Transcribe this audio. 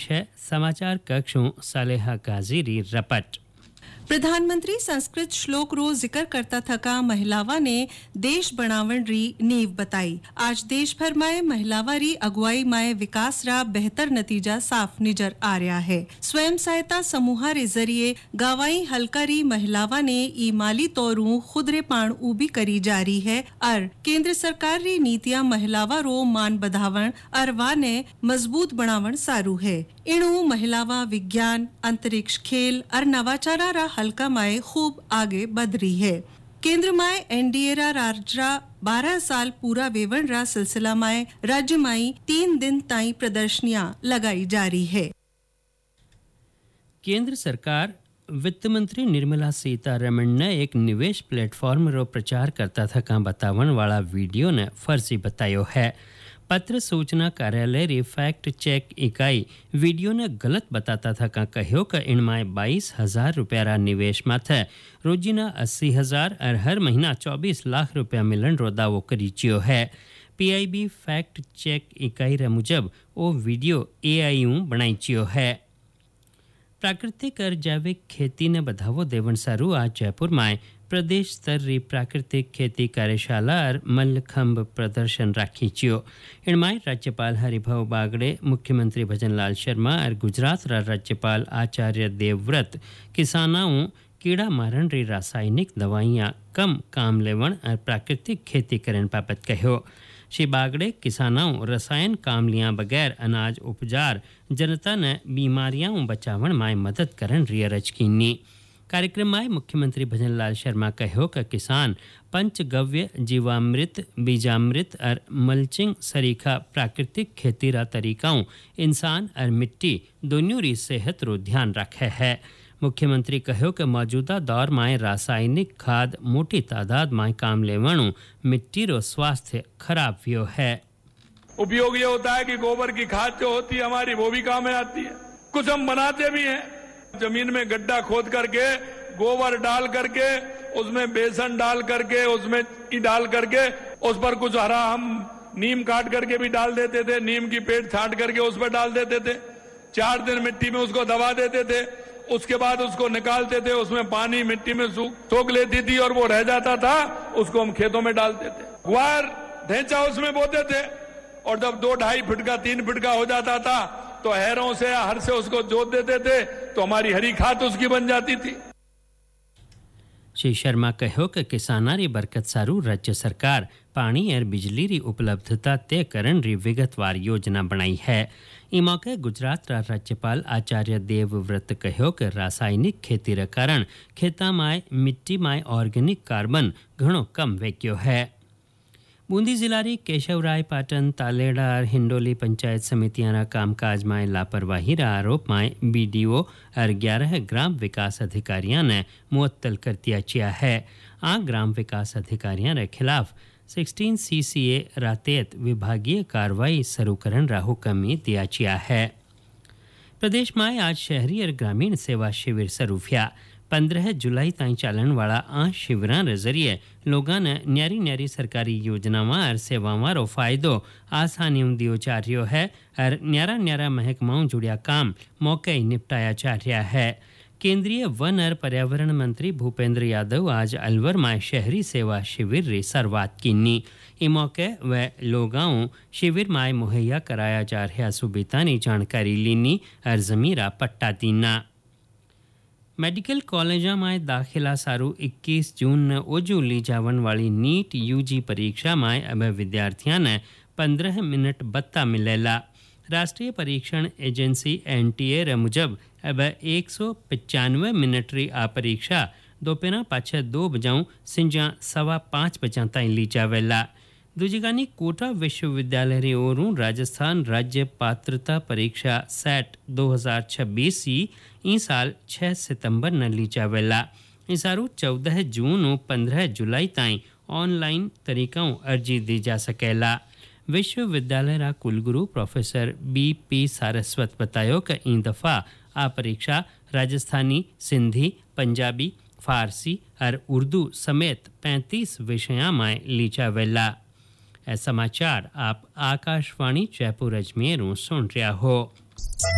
6 समाचार कक्षों सालेहा गाजीरी रपट। प्रधानमंत्री संस्कृत श्लोक रो जिक्र करता थका महिलावा ने देश बनावण री नींव बताई। आज देश भर में महिलावा री अगुवाई में विकास रा बेहतर नतीजा साफ नजर आ रहा है। स्वयं सहायता समूह रे जरिए गावाई हल्का री महिलावा ने ई माली तौरू खुद रे पाण उबी करी जा रही है और केंद्र सरकार री नीतियां महिलावा रो मान बढ़ावण और वा ने मजबूत बनावण सारू है। इणु महिलावा विज्ञान, अंतरिक्ष, खेल और नवाचारा रा हल्का माए खूब आगे बढ़ रही है। केंद्र माए एनडीए रा राज्य 12 साल पूरा वेवण रा सिलसिला माए राज्य माई 3 दिन ताई प्रदर्शनियां लगाई जा रही है। केंद्र सरकार वित्त मंत्री निर्मला सीतारमण ने एक निवेश प्लेटफॉर्म रो प्रचार करता था का बतावन वाला वीडियो ने फर्जी बतायो है। पत्र सूचना कार्यालय री फैक्ट चेक इकाई वीडियो ने गलत बताता था का कहो कि इनमाय 22,000 रुपया रा निवेश माथे रोजीना 80,000 और हर महीना 24 लाख रुपया मिलन रो दावो करीचियो है। पीआईबी फैक्ट चेक इकाई रे मुजब ओ वीडियो एआईयू बनाईचियो है। प्राकृतिक और जैविक खेती ने बढ़ावो देवन सारू आज जयपुर में प्रदेश स्तर री प्राकृतिक खेती कार्यशाला और मल्लखंब प्रदर्शन राखी चियो। इनमाय राज्यपाल हरिभाऊ बागड़े, मुख्यमंत्री भजनलाल शर्मा और गुजरात रा राज्यपाल आचार्य देवव्रत किसानाओं कीड़ा मारण री रासायनिक दवाइयां कम काम लेवण और प्राकृतिक खेती करन बाबत कहो। श्री बागड़े किसानों रसायन काम लिया बगैर अनाज उपजार जनता ने बीमारियां बचावन में मदद करन री अर्ज कीनी। कार्यक्रम में मुख्यमंत्री भजनलाल शर्मा कहो कि किसान पंचगव्य, जीवामृत, बीजामृत और मल्चिंग सरीखा प्राकृतिक खेती रा तरीकाओं इंसान और मिट्टी दोनों री सेहत रो ध्यान रखे है। मुख्यमंत्री कहो कि मौजूदा दौर में रासायनिक खाद मोटी तादाद में काम लेवणु मिट्टी रो स्वास्थ्य खराब व्यो है। उपयोग ये होता है कि गोबर की खाद जो होती है हमारी वो भी काम में आती है। कुछ हम बनाते भी हैं, जमीन में गड्ढा खोद करके गोबर डाल करके उसमें बेसन डाल करके उसमें डाल करके उस पर कुछ हरा हम नीम काट करके भी डाल देते थे, नीम की पेड़ छांट करके उस पर डाल देते थे। 4 दिन मिट्टी में उसको दबा देते थे, उसके बाद उसको निकालते थे, उसमें पानी मिट्टी में सोख लेती थी और वो रह जाता था, उसको हम खेतों में डालते थे। गुआर ढेंचा उसमें बोते थे और जब 2-2.5 फुट का 3 फुट का हो जाता था तो हैरों से हर से उसको जोत देते थे तो हमारी हरी खाद उसकी बन जाती थी। श्री शर्मा कहो कि किसानारी बरकत सारू राज्य सरकार पानी और बिजली री उपलब्धता तय करन री विगतवार योजना बनाई है। ई मौके गुजरात रा राज्यपाल आचार्य देवव्रत कहो कि रासायनिक खेती रे कारण खेता में मिट्टी में ऑर्गेनिक कार्बन घणो कम वेक्यो है। बूंदी जिला री केशवराय पाटन, तालेड़ा और हिंडोली पंचायत समितियां कामकाज में लापरवाही रा आरोप में बीडीओ और 11 ग्राम विकास अधिकारियों ने मुअत्तल कर दिया चिया है। आ ग्राम विकास अधिकारियों के खिलाफ 16 CCA रातेत विभागीय कार्रवाई शुरू करन रा हुक्म दिया चिया है। प्रदेश में आज शहरी और ग्रामीण सेवा शिविर शुरू हुआ। 15 जुलाई ताईं चालन वाला आ शिविरां रे जरिए लोगां ने न्यारी न्यारी सरकारी योजनावां और सेवावां रो फायदो आसानियों दियो जा रह्यो है और न्यारा न्यारा महकमाओं जुड़िया काम मौके निपटाया जा रहा है। केंद्रीय वन और पर्यावरण मंत्री भूपेंद्र यादव आज अलवर में शहरी सेवा शिविर री शुरुआत कीनी। इस मौके वे लोगां शिविर में मुहैया कराया जा रहा सुविधानी जानकारी लीनी और जमीरा पट्टा दीना। मेडिकल कॉलेजा में दाखिला सारू 21 जून ने ओजू ली जावन वाली नीट यूजी परीक्षा में अब विद्यार्थियों ने 15 मिनट बत्ता मिलेला। राष्ट्रीय परीक्षण एजेंसी NTA रे मुजब अब 195 मिनट री आ परीक्षा दोपहर पाछे 2 बजाऊं सिंजा 5:15 बजा ताईं ली जावेला। दूजीगानी कोटा विश्वविद्यालय री ओरूं राजस्थान राज्य पात्रता परीक्षा सेट 2026 ई साल 6 सितंबर न ली जावेला। इसारू 14 जून और 15 जुलाई ताईं ऑनलाइन तरीकाओं अर्जी दी जा सकेला। विश्वविद्यालय रा कुलगुरु प्रोफेसर BP सारस्वत बतायो कि इन दफा आ परीक्षा राजस्थानी, सिंधी, पंजाबी, फारसी और उर्दू समेत 35 विषयां में ली जावेला। समाचार आप आकाशवाणी जयपुर अजमेर सुन रहा हो।